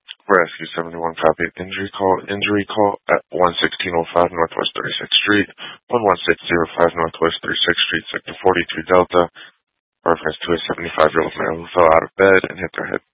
Rescue 71 copy injury call. Injury call at 11605 Northwest 36th Street, 11605 Northwest 36th Street, Sector 42 Delta. Reference to a 75-year-old male who fell out of bed and hit their head